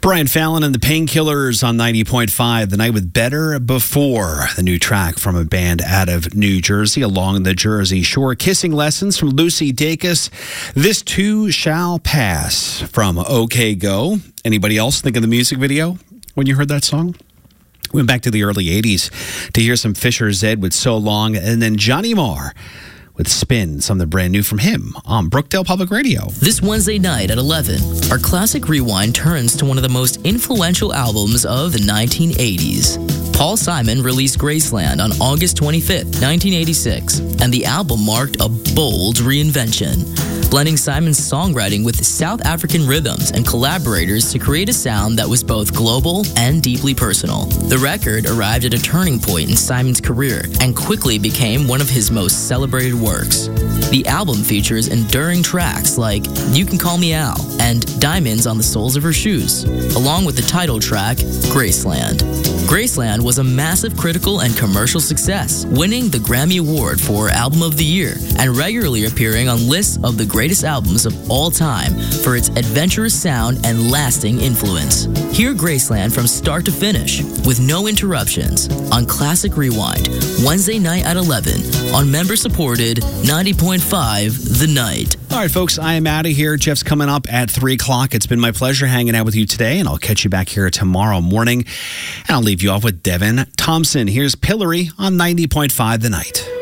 Brian Fallon and the Painkillers on 90.5, The Night with Better Before, the new track from a band out of New Jersey along the Jersey Shore. Kissing Lessons from Lucy Dacus. This Too Shall Pass from OK Go. Anybody else think of the music video when you heard that song? Went back to the early 80s to hear some Fisher Zed with So Long, and then Johnny Marr with Spin, something brand new from him on Brookdale Public Radio. This Wednesday night at 11, our Classic Rewind turns to one of the most influential albums of the 1980s. Paul Simon released Graceland on August 25th, 1986, and the album marked a bold reinvention, blending Simon's songwriting with South African rhythms and collaborators to create a sound that was both global and deeply personal. The record arrived at a turning point in Simon's career and quickly became one of his most celebrated works. The album features enduring tracks like You Can Call Me Al and Diamonds on the Soles of Her Shoes, along with the title track, Graceland. Graceland was a massive critical and commercial success, winning the Grammy Award for Album of the Year and regularly appearing on lists of the greatest albums of all time for its adventurous sound and lasting influence. Hear Graceland from start to finish with no interruptions on Classic Rewind, Wednesday night at 11 on member-supported 90.5 The Night. All right, folks, I am out of here. Jeff's coming up at 3 o'clock. It's been my pleasure hanging out with you today, and I'll catch you back here tomorrow morning. And I'll leave you off with Devin Thompson. Here's Pillory on 90.5 The Night.